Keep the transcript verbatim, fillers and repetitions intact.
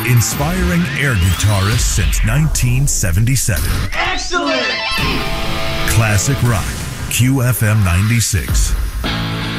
Inspiring air guitarist since nineteen seventy-seven. Excellent! Classic rock, Q F M ninety-six.